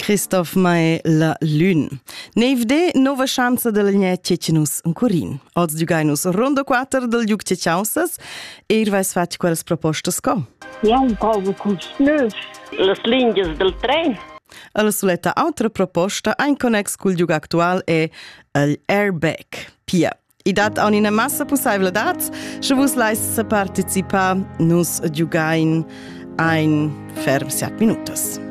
Christoph Mae la Lün. Neivde nova chanza della gnet cecinus un curin. Oz giugainus ronda 4 del giug cecciausas e vais fatti quelles propostas co. Ja, un po' cusnös. Las linhas del tren. Alla soletta altra proposta ein connex cul giug actual è l'airbag. Pia. I dat ha una massa possibile dats, se vos leis participa nus giugain ein ferm 7 minutos.